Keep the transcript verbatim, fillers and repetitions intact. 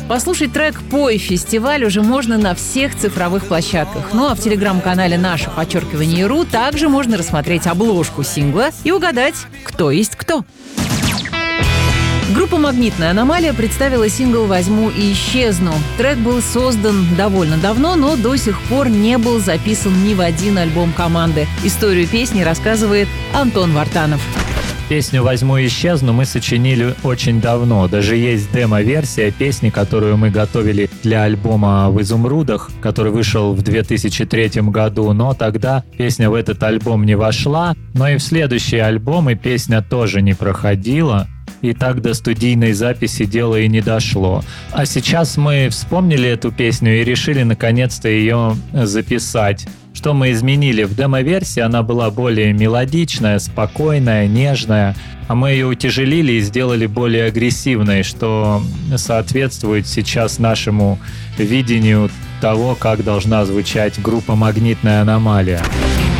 Послушать трек «Пой, фестиваль» уже можно на всех цифровых площадках. Ну а в телеграм-канале «Наше подчеркивание РУ» также можно рассмотреть обложку сингла и угадать, кто есть кто. Группа «Магнитная аномалия» представила сингл «Возьму и исчезну». Трек был создан довольно давно, но до сих пор не был записан ни в один альбом команды. Историю песни рассказывает Антон Вартанов. Песню «Возьму и исчезну» мы сочинили очень давно. Даже есть демо-версия песни, которую мы готовили для альбома «В изумрудах», который вышел в две тысячи третьем году, но тогда песня в этот альбом не вошла. Но и в следующие альбомы песня тоже не проходила. И так до студийной записи дело и не дошло. А сейчас мы вспомнили эту песню и решили наконец-то ее записать. Что мы изменили? В демо-версии она была более мелодичная, спокойная, нежная, а мы ее утяжелили и сделали более агрессивной, что соответствует сейчас нашему видению того, как должна звучать группа «Магнитная аномалия».